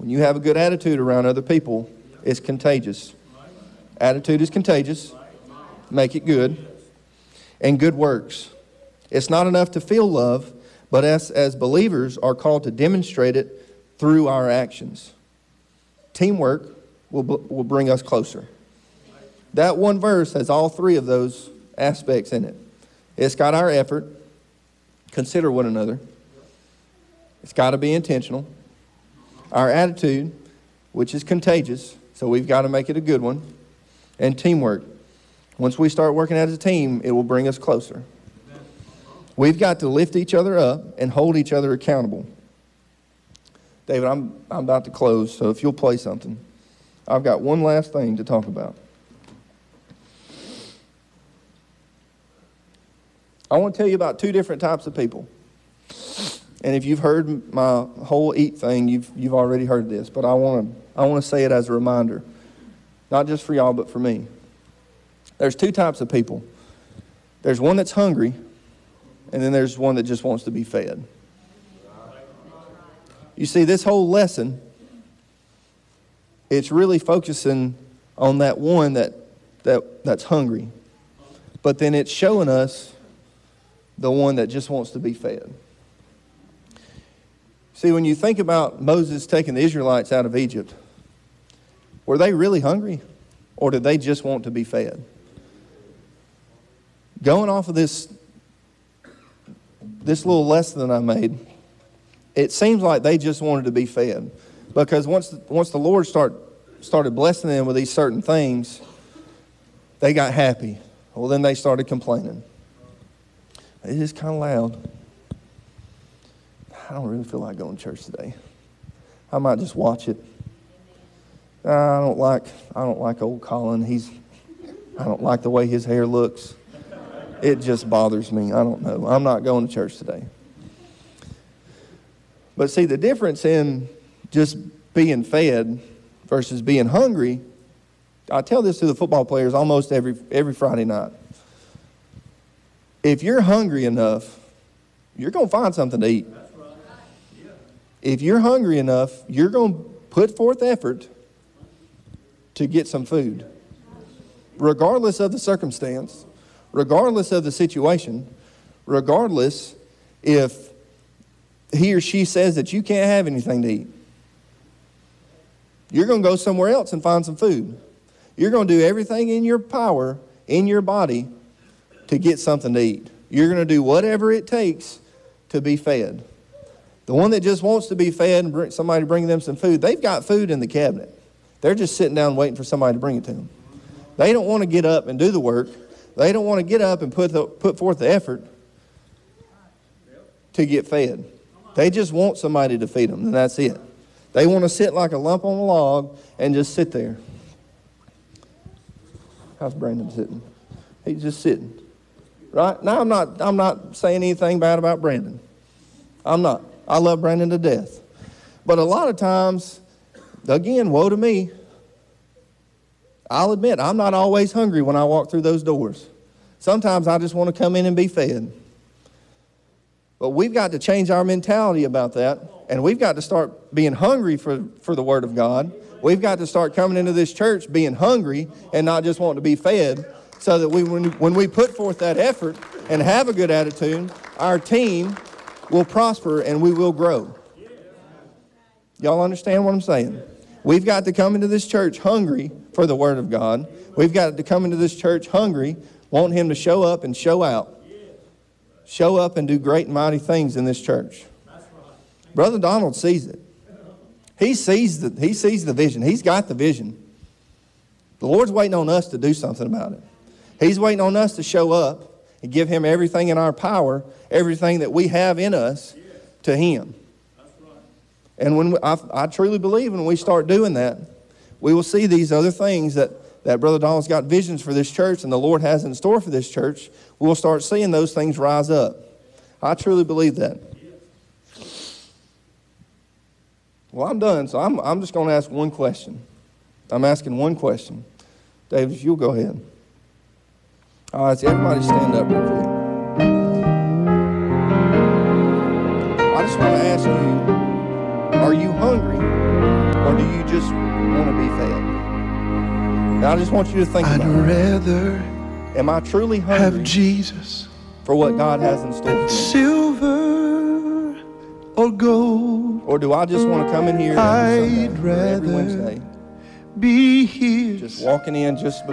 When you have a good attitude around other people, it's contagious. Attitude is contagious. Make it good. And good works. It's not enough to feel love, but as believers are called to demonstrate it through our actions. Teamwork will bring us closer. That one verse has all three of those aspects in it. It's got our effort. Consider one another. It's got to be intentional. Our attitude, which is contagious, so we've got to make it a good one. And teamwork. Once we start working as a team, it will bring us closer. We've got to lift each other up and hold each other accountable. David, I'm about to close, so if you'll play something. I've got one last thing to talk about. I want to tell you about two different types of people. And if you've heard my whole eat thing, you've already heard this, but I want to say it as a reminder. Not just for y'all, but for me. There's two types of people. There's one that's hungry, and then there's one that just wants to be fed. You see, this whole lesson, it's really focusing on that one that's hungry. But then it's showing us the one that just wants to be fed. See, when you think about Moses taking the Israelites out of Egypt, were they really hungry, or did they just want to be fed? Going off of this little lesson that I made, it seems like they just wanted to be fed. Because once the Lord started blessing them with these certain things, they got happy. Well, then they started complaining. It is kind of loud. I don't really feel like going to church today. I might just watch it. I don't like old Colin. I don't like the way his hair looks. It just bothers me. I don't know. I'm not going to church today. But see, the difference in just being fed versus being hungry, I tell this to the football players almost every Friday night. If you're hungry enough, you're going to find something to eat. If you're hungry enough, you're going to put forth effort to get some food. Regardless of the circumstance, regardless of the situation, regardless if he or she says that you can't have anything to eat. You're going to go somewhere else and find some food. You're going to do everything in your power, in your body, to get something to eat. You're going to do whatever it takes to be fed. The one that just wants to be fed and somebody to bring them some food, they've got food in the cabinet. They're just sitting down waiting for somebody to bring it to them. They don't want to get up and do the work. They don't want to get up and put forth the effort to get fed. They just want somebody to feed them, and that's it. They want to sit like a lump on a log and just sit there. How's Brandon sitting? He's just sitting. Right? Now, I'm not saying anything bad about Brandon. I'm not. I love Brandon to death. But a lot of times, again, woe to me. I'll admit, I'm not always hungry when I walk through those doors. Sometimes I just want to come in and be fed. But we've got to change our mentality about that, and we've got to start being hungry for the Word of God. We've got to start coming into this church being hungry and not just wanting to be fed, so that when we put forth that effort and have a good attitude, our team will prosper and we will grow. Y'all understand what I'm saying? We've got to come into this church hungry for the Word of God. We've got to come into this church hungry, want Him to show up and show out. Show up and do great and mighty things in this church. Brother Donald sees it. He sees the vision. He's got the vision. The Lord's waiting on us to do something about it. He's waiting on us to show up and give Him everything in our power, everything that we have in us to Him. And when I truly believe when we start doing that, we will see these other things that Brother Donald's got visions for this church and the Lord has in store for this church. We'll start seeing those things rise up. I truly believe that. Well, I'm done, so I'm just going to ask one question. I'm asking one question. David, if you'll go ahead. All right, so everybody stand up real quick. I just want to ask you, are you hungry Or do you just want to be fed? Now I just want you to think about it. I'd rather Am I truly have hungry Jesus for what God has in store than for me? silver or gold. Or do I just want to come in here every I'd Sunday or every rather Wednesday, be here just walking in just